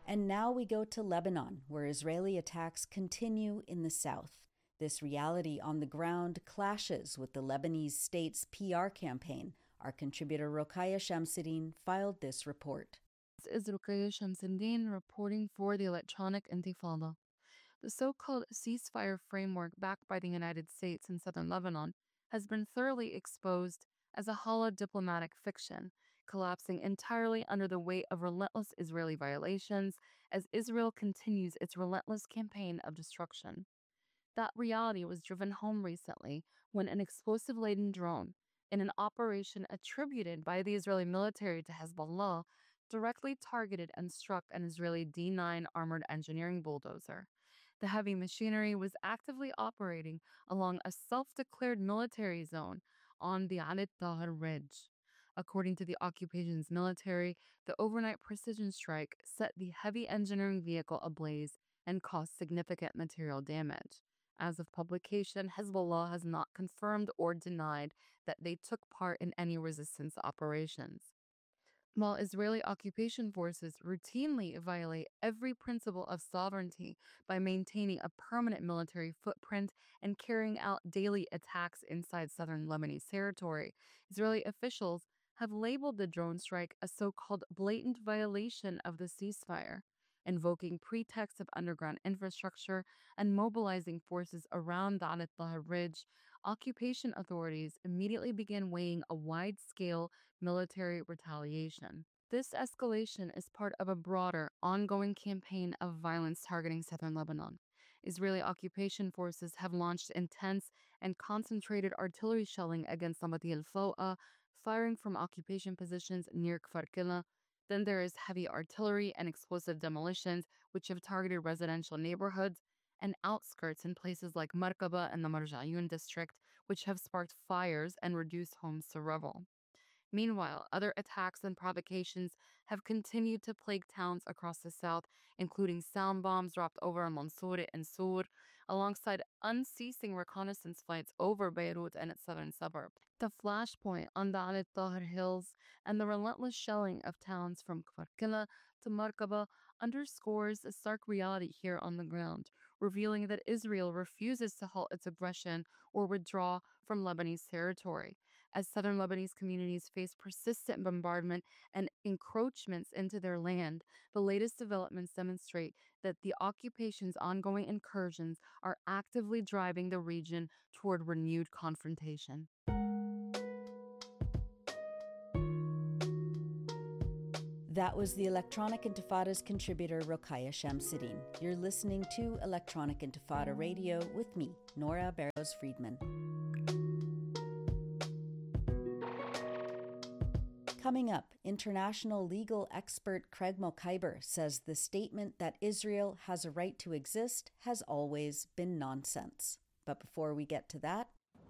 And now we go to Lebanon, where Israeli attacks continue in the south. This reality on the ground clashes with the Lebanese state's PR campaign. Our contributor Rokaya Shamsuddin filed this report. This is Rukaya Shamsuddin reporting for the Electronic Intifada. The so-called ceasefire framework backed by the United States in southern Lebanon has been thoroughly exposed as a hollow diplomatic fiction, collapsing entirely under the weight of relentless Israeli violations as Israel continues its relentless campaign of destruction. That reality was driven home recently when an explosive-laden drone, in an operation attributed by the Israeli military to Hezbollah, directly targeted and struck an Israeli D-9 armored engineering bulldozer. The heavy machinery was actively operating along a self-declared military zone on the Alit Tahir Ridge. According to the occupation's military, the overnight precision strike set the heavy engineering vehicle ablaze and caused significant material damage. As of publication, Hezbollah has not confirmed or denied that they took part in any resistance operations. While Israeli occupation forces routinely violate every principle of sovereignty by maintaining a permanent military footprint and carrying out daily attacks inside southern Lebanese territory, Israeli officials have labeled the drone strike a so-called blatant violation of the ceasefire, invoking pretexts of underground infrastructure and mobilizing forces around the Alit Tahir Ridge. Occupation authorities immediately began weighing a wide-scale military retaliation. This escalation is part of a broader, ongoing campaign of violence targeting southern Lebanon. Israeli occupation forces have launched intense and concentrated artillery shelling against Samadi al-Fawqa, firing from occupation positions near Kfar Killa. Then there is heavy artillery and explosive demolitions, which have targeted residential neighborhoods and outskirts in places like Markaba and the Marjayun district, which have sparked fires and reduced homes to rubble. Meanwhile, other attacks and provocations have continued to plague towns across the south, including sound bombs dropped over Mansour and Sur, alongside unceasing reconnaissance flights over Beirut and its southern suburb. The flashpoint on the Al Tahir Hills and the relentless shelling of towns from Kfar Killa to Markaba underscores a stark reality here on the ground, revealing that Israel refuses to halt its aggression or withdraw from Lebanese territory. As southern Lebanese communities face persistent bombardment and encroachments into their land, the latest developments demonstrate that the occupation's ongoing incursions are actively driving the region toward renewed confrontation. That was the Electronic Intifada's contributor Rokaya Shamsuddin. You're listening to Electronic Intifada Radio with me, Nora Barrows-Friedman. Coming up, international legal expert Craig Mokhiber says the statement that Israel has a right to exist has always been nonsense. But before we get to that,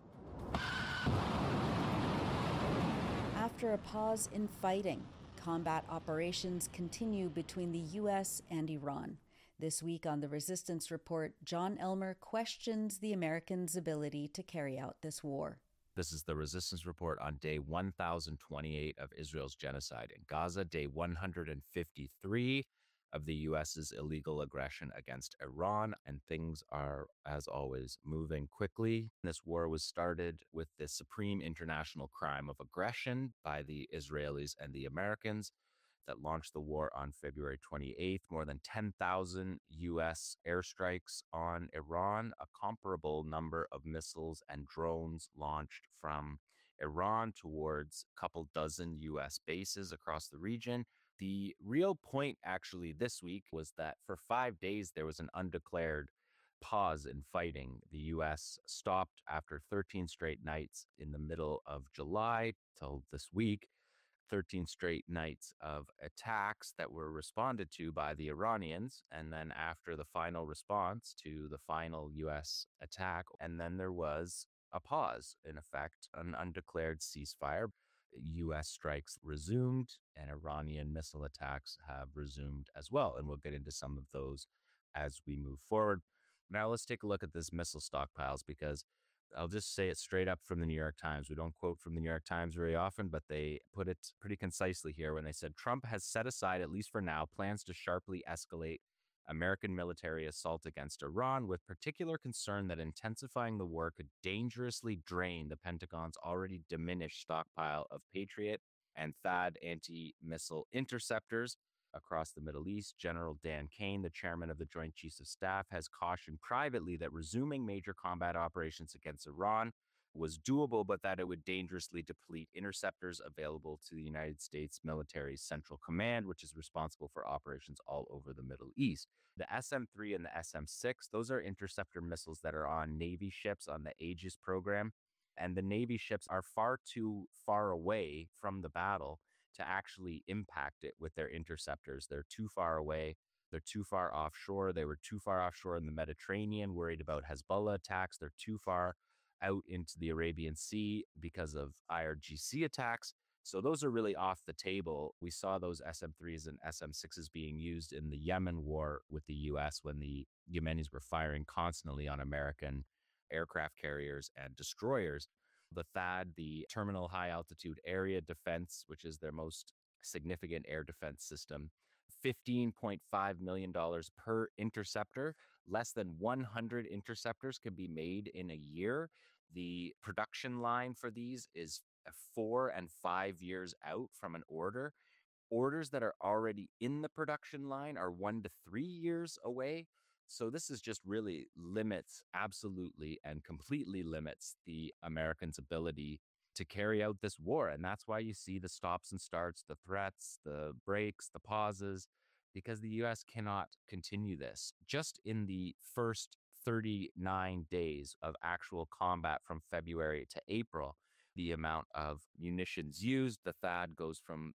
after a pause in fighting, combat operations continue between the U.S. and Iran. This week on the Resistance Report, John Elmer questions the Americans' ability to carry out this war. This is the Resistance Report on day 1028 of Israel's genocide in Gaza, day 153 of the U.S.'s illegal aggression against Iran, and things are, as always, moving quickly. This war was started with the supreme international crime of aggression by the Israelis and the Americans that launched the war on February 28th. More than 10,000 U.S. airstrikes on Iran, a comparable number of missiles and drones launched from Iran towards a couple dozen U.S. bases across the region. The real point, actually, this week was that for 5 days, there was an undeclared pause in fighting. The U.S. stopped after 13 straight nights in the middle of July till this week. 13 straight nights of attacks that were responded to by the Iranians. And then after the final response to the final U.S. attack, and then there was a pause, in effect, an undeclared ceasefire. U.S. strikes resumed and Iranian missile attacks have resumed as well. And we'll get into some of those as we move forward. Now let's take a look at this missile stockpiles, because I'll just say it straight up from the New York Times. We don't quote from the New York Times very often, but they put it pretty concisely here when they said Trump has set aside, at least for now, plans to sharply escalate American military assault against Iran, with particular concern that intensifying the war could dangerously drain the Pentagon's already diminished stockpile of Patriot and THAAD anti-missile interceptors across the Middle East. General Dan Kane, the chairman of the Joint Chiefs of Staff, has cautioned privately that resuming major combat operations against Iran was doable, but that it would dangerously deplete interceptors available to the United States military's Central Command, which is responsible for operations all over the Middle East. The SM-3 and the SM-6, those are interceptor missiles that are on Navy ships on the Aegis program. And the Navy ships are far too far away from the battle to actually impact it with their interceptors. They're too far away. They're too far offshore. They were too far offshore in the Mediterranean, worried about Hezbollah attacks. They're too far out into the Arabian Sea because of IRGC attacks. So those are really off the table. We saw those SM-3s and SM-6s being used in the Yemen war with the U.S. when the Yemenis were firing constantly on American aircraft carriers and destroyers. The THAAD, the Terminal High Altitude Area Defense, which is their most significant air defense system, $15.5 million per interceptor. Less than 100 interceptors can be made in a year. The production line for these is 4 and 5 years out from an order. Orders that are already in the production line are 1 to 3 years away. So this is just really limits, absolutely and completely limits the Americans' ability to carry out this war. And that's why you see the stops and starts, the threats, the breaks, the pauses, because the US cannot continue this. Just in the first 39 days of actual combat from February to April, the amount of munitions used, the THAAD goes from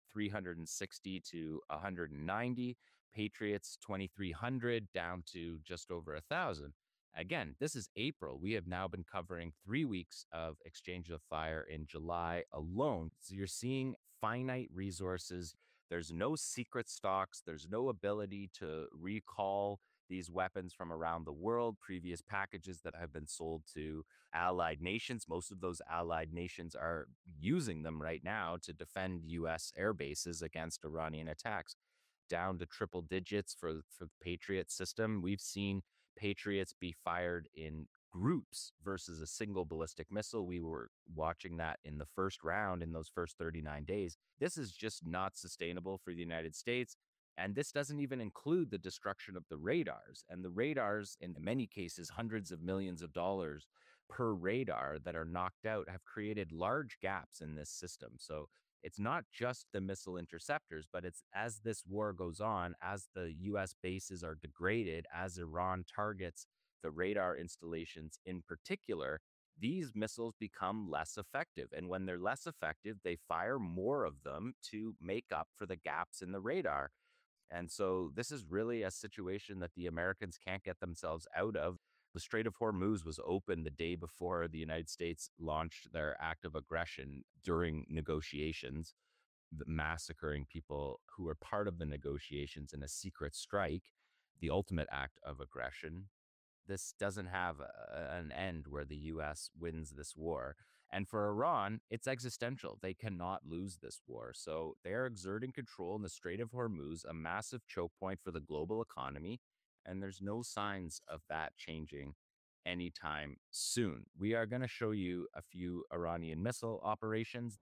360 to 190, Patriots 2,300 down to just over 1,000. Again, this is April. We have now been covering 3 weeks of exchange of fire in July alone. So you're seeing finite resources. There's no secret stocks. There's no ability to recall these weapons from around the world, previous packages that have been sold to allied nations. Most of those allied nations are using them right now to defend U.S. air bases against Iranian attacks. Down to triple digits for the Patriot system. We've seen Patriots be fired in groups versus a single ballistic missile. We were watching that in the first round in those first 39 days. This is just not sustainable for the United States. And this doesn't even include the destruction of the radars. And the radars, in many cases, hundreds of millions of dollars per radar that are knocked out, have created large gaps in this system. So it's not just the missile interceptors, but it's as this war goes on, as the US bases are degraded, as Iran targets the radar installations in particular, these missiles become less effective. And when they're less effective, they fire more of them to make up for the gaps in the radar. And so this is really a situation that the Americans can't get themselves out of. The Strait of Hormuz was open the day before the United States launched their act of aggression during negotiations, massacring people who were part of the negotiations in a secret strike, the ultimate act of aggression. This doesn't have an end where the U.S. wins this war. And for Iran, it's existential. They cannot lose this war. So they're exerting control in the Strait of Hormuz, a massive choke point for the global economy. And there's no signs of that changing anytime soon. We are going to show you a few Iranian missile operations.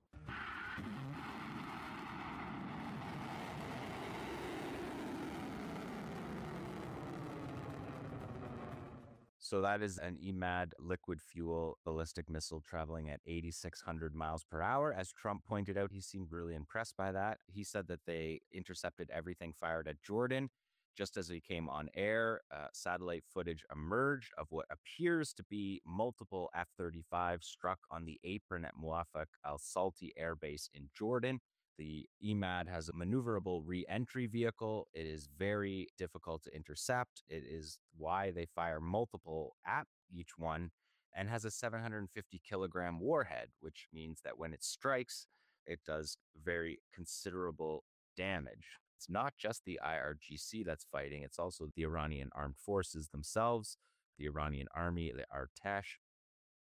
So that is an EMAD liquid fuel ballistic missile traveling at 8,600 miles per hour. As Trump pointed out, he seemed really impressed by that. He said that they intercepted everything fired at Jordan. Just as he came on air, satellite footage emerged of what appears to be multiple F-35 struck on the apron at Muwafaq al-Salti Air Base in Jordan. The EMAD has a maneuverable re-entry vehicle. It is very difficult to intercept. It is why they fire multiple at each one, and has a 750 kilogram warhead, which means that when it strikes, it does very considerable damage. It's not just the IRGC that's fighting, it's also the Iranian armed forces themselves, the Iranian army, the Artesh,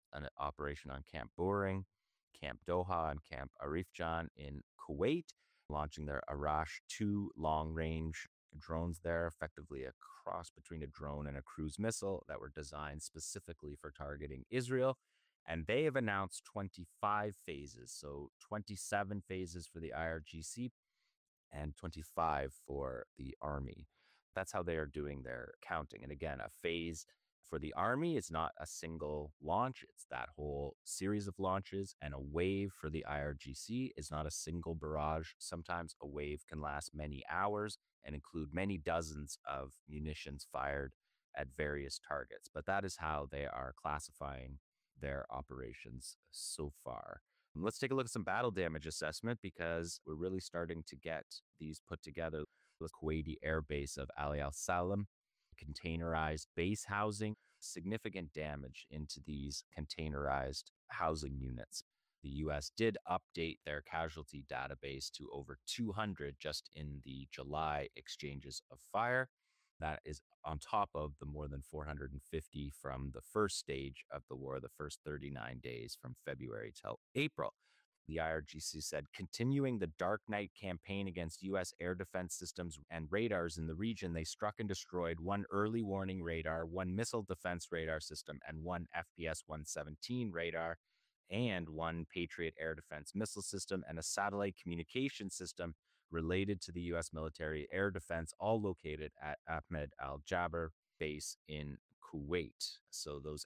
an operation on Camp Buehring, Camp Doha, and Camp Arifjan in Kuwait, launching their Arash 2 long-range drones there, effectively a cross between a drone and a cruise missile that were designed specifically for targeting Israel. And they have announced 25 phases, so 27 phases for the IRGC and 25 for the Army. That's how they are doing their counting. And again, a phase for the Army is not a single launch, it's that whole series of launches. And a wave for the IRGC is not a single barrage. Sometimes a wave can last many hours and include many dozens of munitions fired at various targets. But that is how they are classifying their operations so far. Let's take a look at some battle damage assessment because we're really starting to get these put together. The Kuwaiti Air Base of Ali Al Salam, containerized base housing, significant damage into these containerized housing units. The U.S. did update their casualty database to over 200 just in the July exchanges of fire. That is on top of the more than 450 from the first stage of the war, the first 39 days from February till April. The IRGC said, continuing the Dark Night campaign against U.S. air defense systems and radars in the region, they struck and destroyed one early warning radar, one missile defense radar system, and one FPS-117 radar, and one Patriot air defense missile system, and a satellite communication system related to the U.S. military air defense, all located at Ahmed Al Jaber base in Kuwait. So those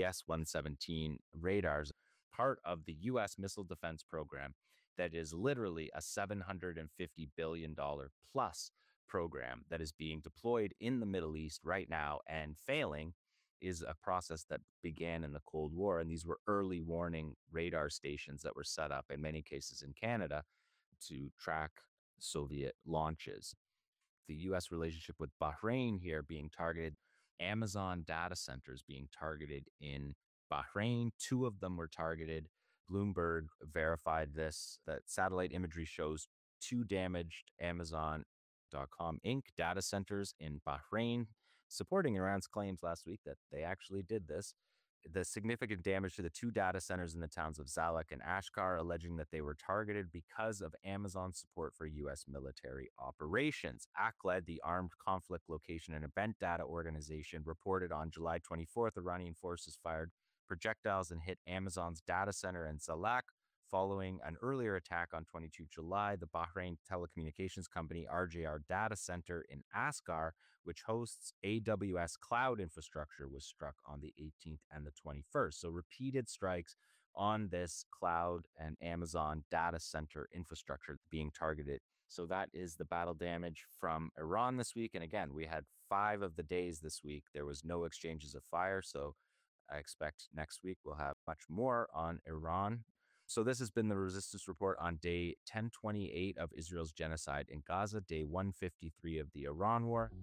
FPS-117 radars, part of the U.S. missile defense program that is literally a $750 billion plus program that is being deployed in the Middle East right now and failing, is a process that began in the Cold War. And these were early warning radar stations that were set up in many cases in Canada to track Soviet launches. The U.S. relationship with Bahrain here being targeted, Amazon data centers being targeted in Bahrain. 2 of them were targeted. Bloomberg verified this, that satellite imagery shows 2 damaged Amazon.com Inc. data centers in Bahrain, supporting Iran's claims last week that they actually did this. The significant damage to the 2 data centers in the towns of Zalek and Ashkar, alleging that they were targeted because of Amazon's support for U.S. military operations. ACLED, the Armed Conflict Location and Event Data Organization, reported on July 24th, Iranian forces fired projectiles and hit Amazon's data center in Zalek. Following an earlier attack on 22 July, the Bahrain telecommunications company RJR Data Center in Ascar, which hosts AWS cloud infrastructure, was struck on the 18th and the 21st. So repeated strikes on this cloud and Amazon data center infrastructure being targeted. So that is the battle damage from Iran this week. And again, we had 5 of the days this week. There was no exchanges of fire. So I expect next week we'll have much more on Iran. So this has been the Resistance Report on day 1028 of Israel's genocide in Gaza, day 153 of the Iran War.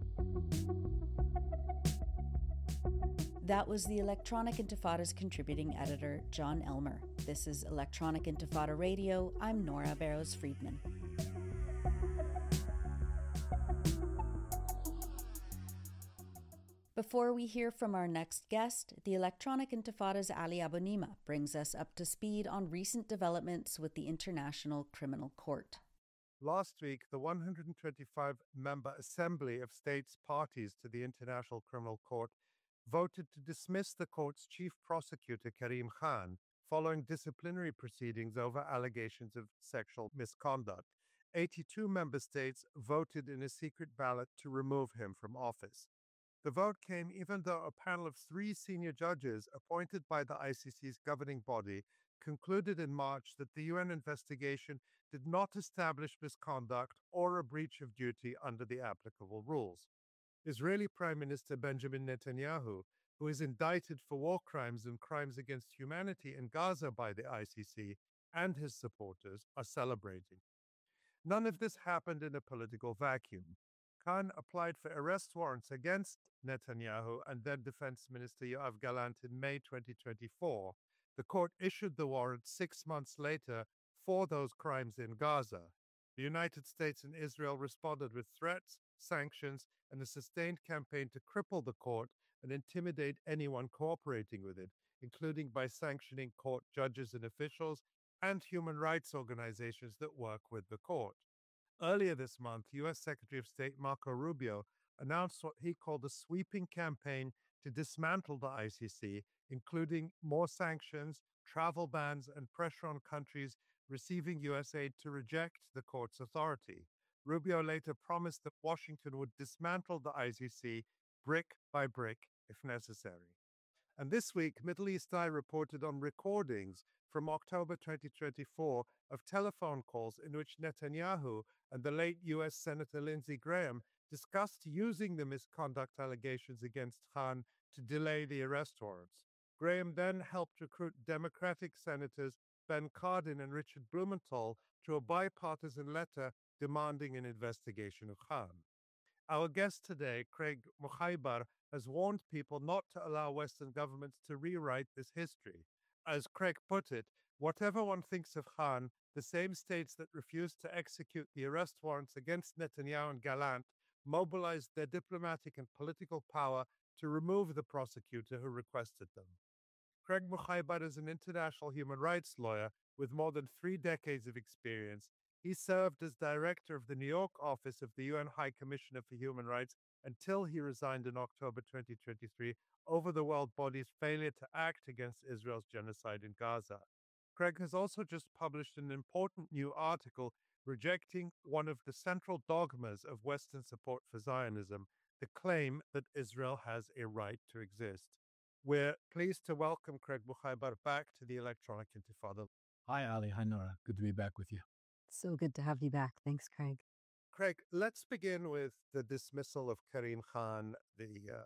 That was the Electronic Intifada's contributing editor, John Elmer. This is Electronic Intifada Radio. I'm Nora Barrows-Friedman. Before we hear from our next guest, the Electronic Intifada's Ali Abunimah brings us up to speed on recent developments with the International Criminal Court. Last week, the 125-member Assembly of States parties to the International Criminal Court voted to dismiss the court's chief prosecutor, Karim Khan, following disciplinary proceedings over allegations of sexual misconduct. 82 member states voted in a secret ballot to remove him from office. The vote came even though a panel of 3 senior judges appointed by the ICC's governing body concluded in March that the UN investigation did not establish misconduct or a breach of duty under the applicable rules. Israeli Prime Minister Benjamin Netanyahu, who is indicted for war crimes and crimes against humanity in Gaza by the ICC, and his supporters are celebrating. None of this happened in a political vacuum. Khan applied for arrest warrants against Netanyahu and then Defense Minister Yoav Gallant in May 2024. The court issued the warrant 6 months later for those crimes in Gaza. The United States and Israel responded with threats, sanctions, and a sustained campaign to cripple the court and intimidate anyone cooperating with it, including by sanctioning court judges and officials and human rights organizations that work with the court. Earlier this month, U.S. Secretary of State Marco Rubio announced what he called a sweeping campaign to dismantle the ICC, including more sanctions, travel bans, and pressure on countries receiving U.S. aid to reject the court's authority. Rubio later promised that Washington would dismantle the ICC brick by brick if necessary. And this week, Middle East Eye reported on recordings from October 2024 of telephone calls in which Netanyahu and the late U.S. Senator Lindsey Graham discussed using the misconduct allegations against Khan to delay the arrest warrants. Graham then helped recruit Democratic Senators Ben Cardin and Richard Blumenthal to a bipartisan letter demanding an investigation of Khan. Our guest today, Craig Mukhaibar, has warned people not to allow Western governments to rewrite this history. As Craig put it, whatever one thinks of Khan, the same states that refused to execute the arrest warrants against Netanyahu and Gallant mobilized their diplomatic and political power to remove the prosecutor who requested them. Craig Mukhaibar is an international human rights lawyer with more than 3 decades of experience. He served as director of the New York office of the UN High Commissioner for Human Rights until he resigned in October 2023 over the world body's failure to act against Israel's genocide in Gaza. Craig has also just published an important new article rejecting one of the central dogmas of Western support for Zionism, the claim that Israel has a right to exist. We're pleased to welcome Craig Mukhaibar back to the Electronic Intifada. Hi, Ali. Hi, Nora. Good to be back with you. So good to have you back. Thanks, Craig. Craig, let's begin with the dismissal of Karim Khan, the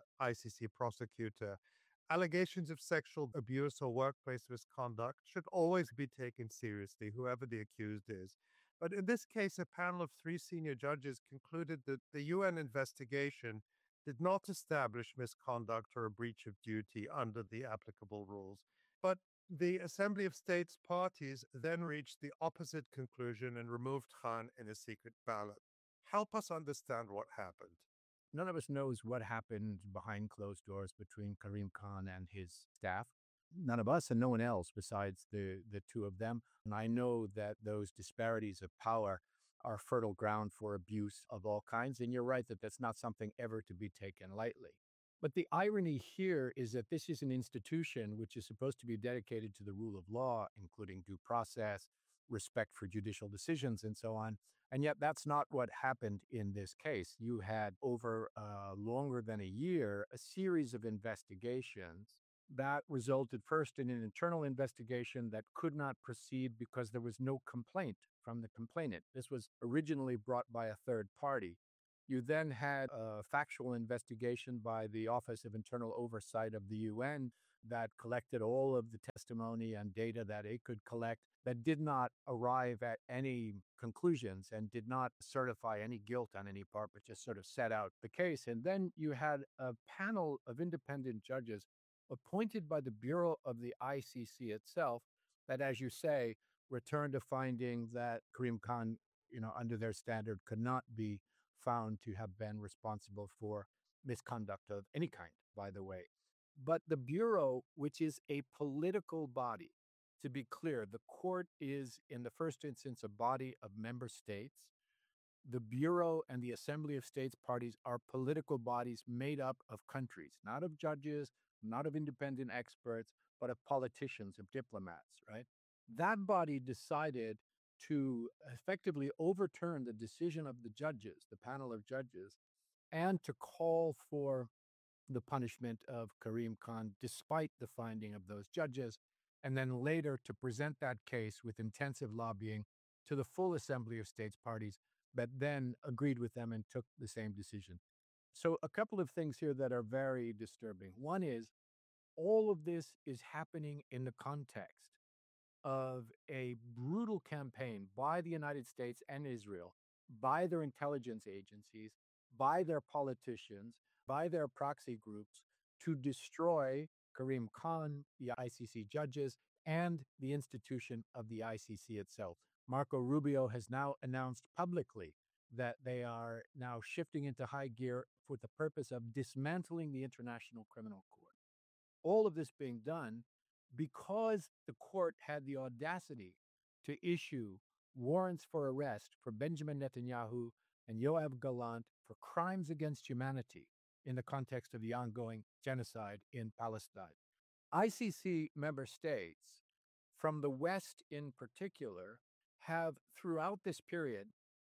ICC prosecutor. Allegations of sexual abuse or workplace misconduct should always be taken seriously, whoever the accused is. But in this case, a panel of 3 senior judges concluded that the UN investigation did not establish misconduct or a breach of duty under the applicable rules. But the Assembly of States parties then reached the opposite conclusion and removed Khan in a secret ballot. Help us understand what happened. None of us knows what happened behind closed doors between Karim Khan and his staff. None of us and no one else besides the 2 of them. And I know that those disparities of power are fertile ground for abuse of all kinds. And you're right that that's not something ever to be taken lightly. But the irony here is that this is an institution which is supposed to be dedicated to the rule of law, including due process, respect for judicial decisions, and so on. And yet that's not what happened in this case. You had over longer than a year, a series of investigations that resulted first in an internal investigation that could not proceed because there was no complaint from the complainant. This was originally brought by a third party. You then had a factual investigation by the Office of Internal Oversight of the UN that collected all of the testimony and data that it could collect that did not arrive at any conclusions and did not certify any guilt on any part, but just sort of set out the case. And then you had a panel of independent judges appointed by the Bureau of the ICC itself that, as you say, returned a finding that Karim Khan, under their standard, could not be found to have been responsible for misconduct of any kind, by the way. But the Bureau, which is a political body, to be clear, the court is, in the first instance, a body of member states. The Bureau and the Assembly of States parties are political bodies made up of countries, not of judges, not of independent experts, but of politicians, of diplomats, right? That body decided to effectively overturn the decision of the judges, the panel of judges, and to call for the punishment of Karim Khan despite the finding of those judges, and then later to present that case with intensive lobbying to the full Assembly of States parties, but then agreed with them and took the same decision. So a couple of things here that are very disturbing. One is all of this is happening in the context of a brutal campaign by the United States and Israel, by their intelligence agencies, by their politicians, by their proxy groups to destroy Karim Khan, the ICC judges, and the institution of the ICC itself. Marco Rubio has now announced publicly that they are now shifting into high gear for the purpose of dismantling the International Criminal Court. All of this being done because the court had the audacity to issue warrants for arrest for Benjamin Netanyahu and Yoav Gallant for crimes against humanity in the context of the ongoing genocide in Palestine. ICC member states, from the West in particular, have throughout this period,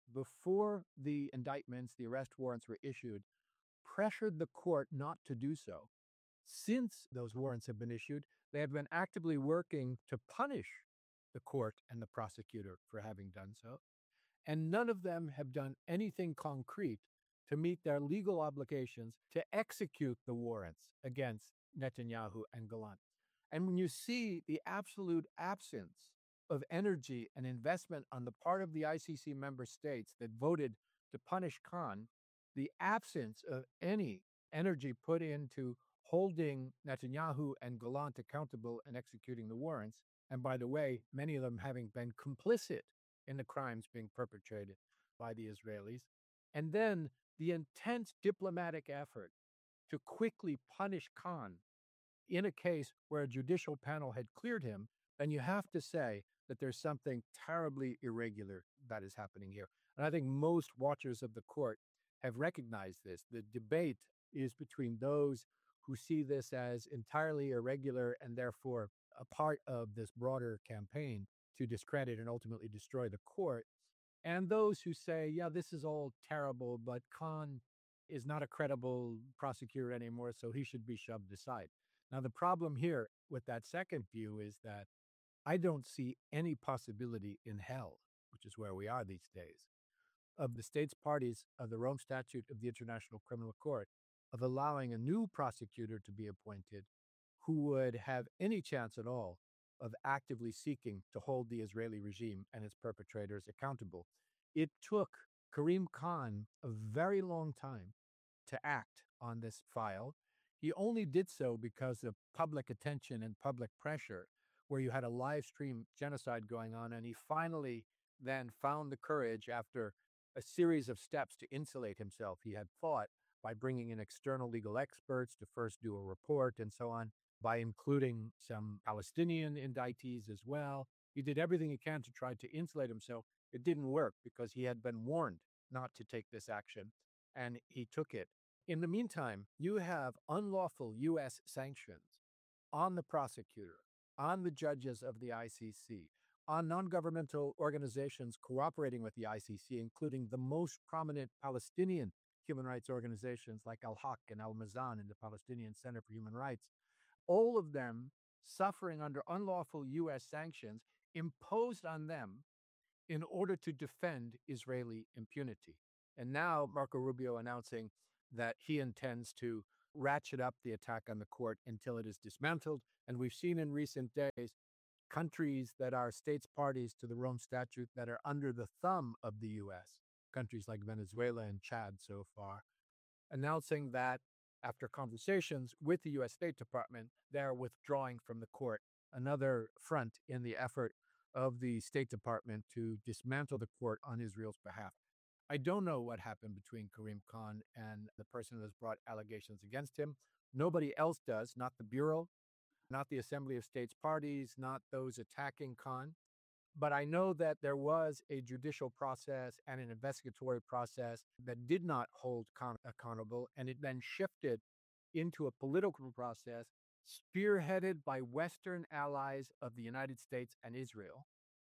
before the indictments, the arrest warrants were issued, pressured the court not to do so. Since those warrants have been issued, they have been actively working to punish the court and the prosecutor for having done so. And none of them have done anything concrete to meet their legal obligations to execute the warrants against Netanyahu and Gallant. And when you see the absolute absence of energy and investment on the part of the ICC member states that voted to punish Khan, the absence of any energy put into holding Netanyahu and Gallant accountable and executing the warrants, and by the way, many of them having been complicit in the crimes being perpetrated by the Israelis, and then the intense diplomatic effort to quickly punish Khan in a case where a judicial panel had cleared him, then you have to say that there's something terribly irregular that is happening here. And I think most watchers of the court have recognized this. The debate is between those who see this as entirely irregular and therefore a part of this broader campaign to discredit and ultimately destroy the court, and those who say, yeah, this is all terrible, but Khan is not a credible prosecutor anymore, so he should be shoved aside. Now, the problem here with that second view is that I don't see any possibility in hell, which is where we are these days, of the states parties of the Rome Statute of the International Criminal Court of allowing a new prosecutor to be appointed who would have any chance at all of actively seeking to hold the Israeli regime and its perpetrators accountable. It took Karim Khan a very long time to act on this file. He only did so because of public attention and public pressure, where you had a live stream genocide going on, and he finally then found the courage after a series of steps to insulate himself. He had fought by bringing in external legal experts to first do a report and so on, by including some Palestinian indictees as well. He did everything he can to try to insulate himself. It didn't work because he had been warned not to take this action, and he took it. In the meantime, you have unlawful U.S. sanctions on the prosecutor, on the judges of the ICC, on non-governmental organizations cooperating with the ICC, including the most prominent Palestinian human rights organizations like Al-Haq and Al-Mazan and the Palestinian Center for Human Rights, all of them suffering under unlawful U.S. sanctions imposed on them in order to defend Israeli impunity. And now Marco Rubio announcing that he intends to ratchet up the attack on the court until it is dismantled. And we've seen in recent days countries that are states parties to the Rome Statute that are under the thumb of the U.S., countries like Venezuela and Chad so far, announcing that after conversations with the U.S. State Department, they're withdrawing from the court, another front in the effort of the State Department to dismantle the court on Israel's behalf. I don't know what happened between Karim Khan and the person who has brought allegations against him. Nobody else does, not the Bureau, not the Assembly of States Parties, not those attacking Khan. But I know that there was a judicial process and an investigatory process that did not hold Khan accountable, and it then shifted into a political process spearheaded by Western allies of the United States and Israel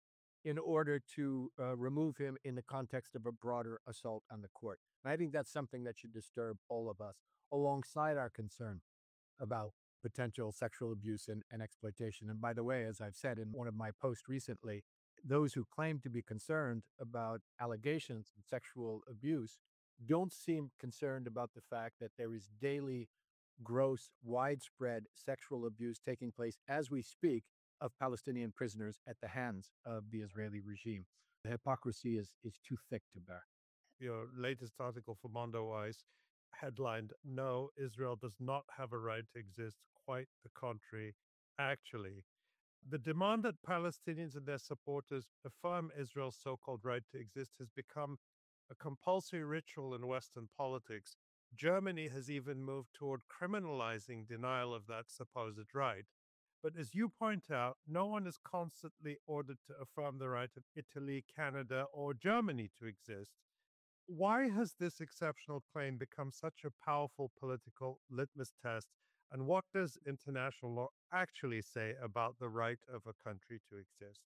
in order to remove him in the context of a broader assault on the court. And I think that's something that should disturb all of us, alongside our concern about potential sexual abuse and exploitation. And by the way, as I've said in one of my posts recently, those who claim to be concerned about allegations of sexual abuse don't seem concerned about the fact that there is daily, gross, widespread sexual abuse taking place as we speak of Palestinian prisoners at the hands of the Israeli regime. The hypocrisy is too thick to bear. Your latest article for Mondo Wise headlined, "No, Israel does not have a right to exist. Quite the contrary, actually." The demand that Palestinians and their supporters affirm Israel's so-called right to exist has become a compulsory ritual in Western politics. Germany has even moved toward criminalizing denial of that supposed right. But as you point out, no one is constantly ordered to affirm the right of Italy, Canada, or Germany to exist. Why has this exceptional claim become such a powerful political litmus test? And what does international law actually say about the right of a country to exist?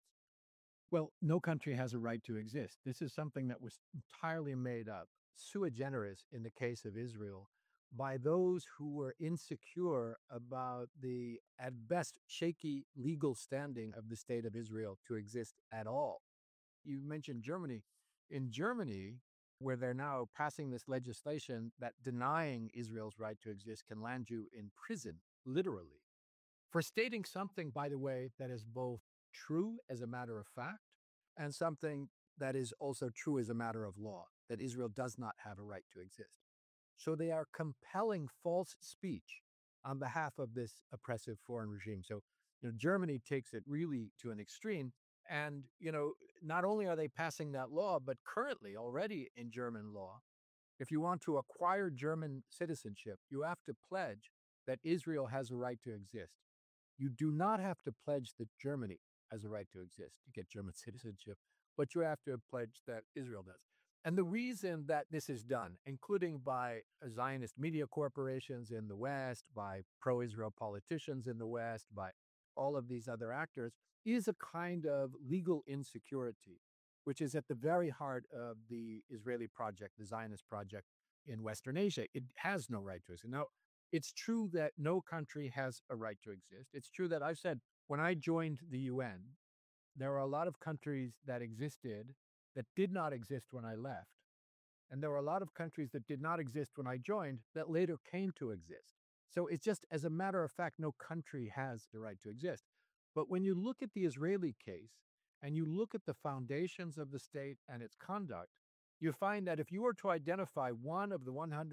Well, no country has a right to exist. This is something that was entirely made up, sui generis in the case of Israel, by those who were insecure about the, at best, shaky legal standing of the state of Israel to exist at all. You mentioned Germany. In Germany, where they're now passing this legislation that denying Israel's right to exist can land you in prison, literally, for stating something, by the way, that is both true as a matter of fact and something that is also true as a matter of law, that Israel does not have a right to exist. So they are compelling false speech on behalf of this oppressive foreign regime. So, Germany takes it really to an extreme. And, not only are they passing that law, but currently already in German law, if you want to acquire German citizenship, you have to pledge that Israel has a right to exist. You do not have to pledge that Germany has a right to exist to get German citizenship, but you have to pledge that Israel does. And the reason that this is done, including by Zionist media corporations in the West, by pro Israel politicians in the West, by all of these other actors, is a kind of legal insecurity, which is at the very heart of the Israeli project, the Zionist project in Western Asia. It has no right to exist. Now, it's true that no country has a right to exist. It's true that I've said when I joined the UN, there are a lot of countries that existed that did not exist when I left. And there were a lot of countries that did not exist when I joined that later came to exist. So it's just, as a matter of fact, no country has the right to exist. But when you look at the Israeli case and you look at the foundations of the state and its conduct, you find that if you were to identify one of the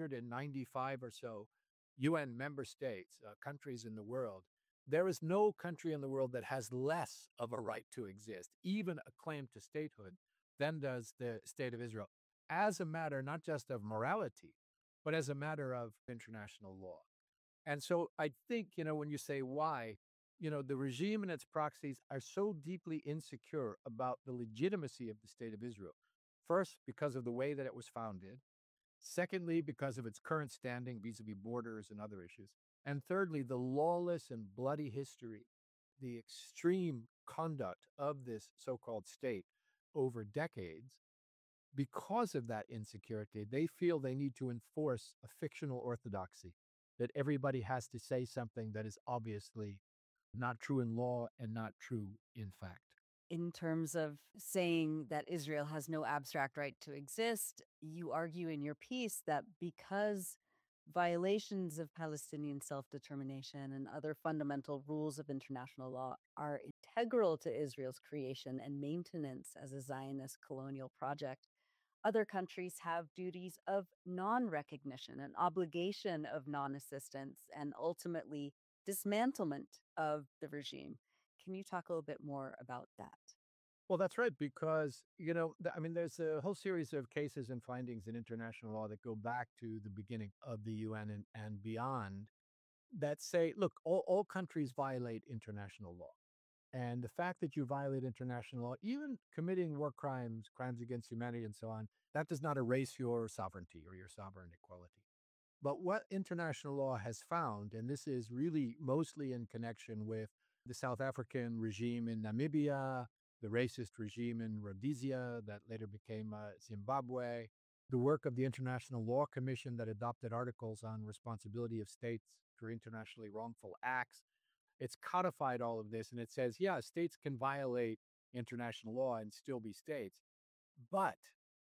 195 or so UN member states, countries in the world, there is no country in the world that has less of a right to exist, even a claim to statehood, than does the state of Israel, as a matter not just of morality, but as a matter of international law. And so I think, when you say why, the regime and its proxies are so deeply insecure about the legitimacy of the state of Israel. First, because of the way that it was founded. Secondly, because of its current standing vis-a-vis borders and other issues. And thirdly, the lawless and bloody history, the extreme conduct of this so-called state over decades. Because of that insecurity, they feel they need to enforce a fictional orthodoxy, that everybody has to say something that is obviously not true in law and not true in fact. In terms of saying that Israel has no abstract right to exist, you argue in your piece that because violations of Palestinian self determination and other fundamental rules of international law are integral to Israel's creation and maintenance as a Zionist colonial project, other countries have duties of non recognition, an obligation of non assistance, and ultimately dismantlement of the regime. Can you talk a little bit more about that? Well, that's right, because, there's a whole series of cases and findings in international law that go back to the beginning of the UN and beyond that say, look, all countries violate international law. And the fact that you violate international law, even committing war crimes, crimes against humanity, and so on, that does not erase your sovereignty or your sovereign equality. But what international law has found, and this is really mostly in connection with the South African regime in Namibia, the racist regime in Rhodesia that later became Zimbabwe, the work of the International Law Commission that adopted articles on responsibility of states for internationally wrongful acts. It's codified all of this and it says, yeah, states can violate international law and still be states. But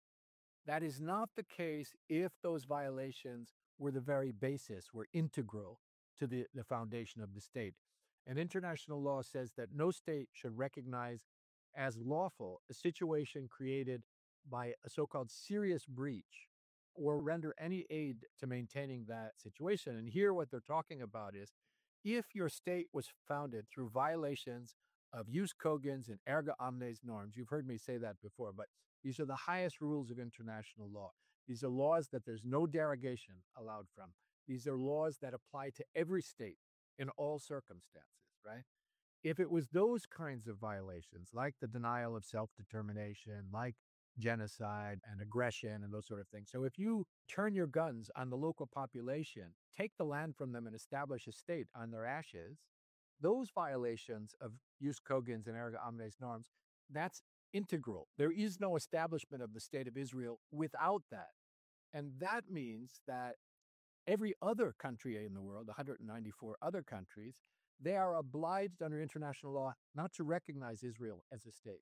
that is not the case if those violations were the very basis, were integral to the foundation of the state. And international law says that no state should recognize as lawful a situation created by a so-called serious breach or render any aid to maintaining that situation. And here what they're talking about is if your state was founded through violations of jus cogens and erga omnes norms, you've heard me say that before, but these are the highest rules of international law. These are laws that there's no derogation allowed from. These are laws that apply to every state in all circumstances, right? If it was those kinds of violations, like the denial of self-determination, like genocide and aggression and those sort of things. So if you turn your guns on the local population, take the land from them and establish a state on their ashes, those violations of jus cogens and erga omnes norms, that's integral. There is no establishment of the state of Israel without that. And that means that every other country in the world, 194 other countries, they are obliged under international law not to recognize Israel as a state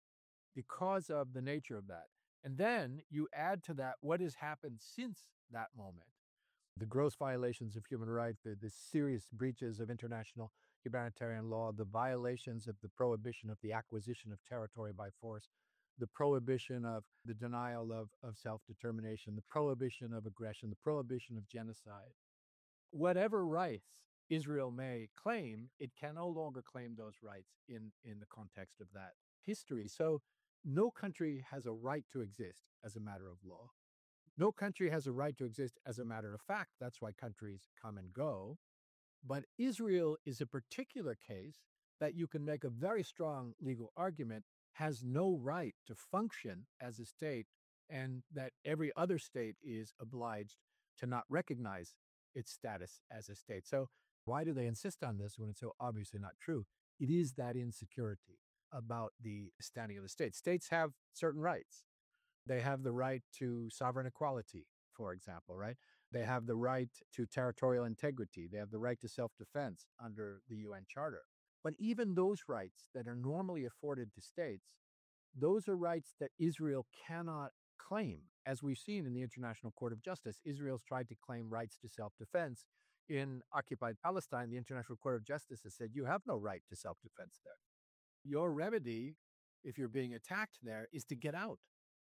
because of the nature of that. And then you add to that what has happened since that moment. The gross violations of human rights, the serious breaches of international humanitarian law, the violations of the prohibition of the acquisition of territory by force, the prohibition of the denial of self-determination, the prohibition of aggression, the prohibition of genocide. Whatever rights Israel may claim, it can no longer claim those rights in the context of that history. So no country has a right to exist as a matter of law. No country has a right to exist as a matter of fact. That's why countries come and go. But Israel is a particular case that you can make a very strong legal argument has no right to function as a state, and that every other state is obliged to not recognize its status as a state. So why do they insist on this when it's so obviously not true? It is that insecurity about the standing of the state. States have certain rights. They have the right to sovereign equality, for example, right? They have the right to territorial integrity. They have the right to self-defense under the UN Charter. But even those rights that are normally afforded to states, those are rights that Israel cannot claim. As we've seen in the International Court of Justice, Israel's tried to claim rights to self-defense. In occupied Palestine, the International Court of Justice has said, you have no right to self-defense there. Your remedy, if you're being attacked there, is to get out.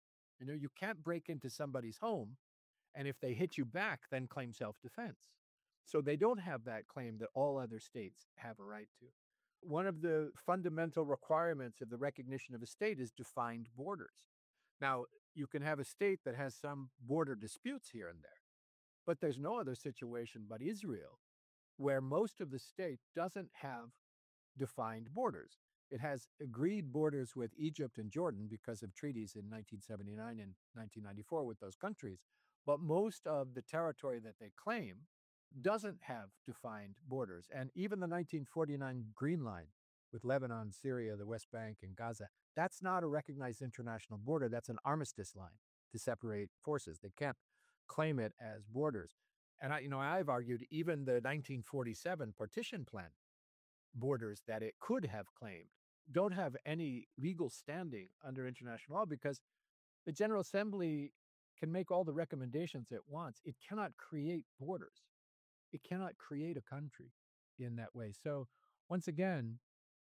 You can't break into somebody's home, and if they hit you back, then claim self-defense. So they don't have that claim that all other states have a right to. One of the fundamental requirements of the recognition of a state is defined borders. Now, you can have a state that has some border disputes here and there, but there's no other situation but Israel where most of the state doesn't have defined borders. It has agreed borders with Egypt and Jordan because of treaties in 1979 and 1994 with those countries. But most of the territory that they claim doesn't have defined borders. And even the 1949 Green Line with Lebanon, Syria, the West Bank, and Gaza, that's not a recognized international border. That's an armistice line to separate forces. They can't claim it as borders. And I've argued even the 1947 partition plan borders that it could have claimed don't have any legal standing under international law because the General Assembly can make all the recommendations it wants. It cannot create borders. It cannot create a country in that way. So once again,